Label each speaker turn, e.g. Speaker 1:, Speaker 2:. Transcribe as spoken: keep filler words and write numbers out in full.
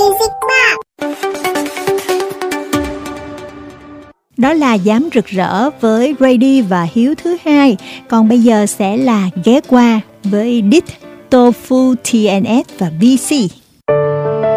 Speaker 1: Music Box.
Speaker 2: Đó là Dám Rực Rỡ với Grady và Hiếu thứ hai. Còn bây giờ sẽ là Ghé Qua với Dit, Tofu, tê en ét và vê xê.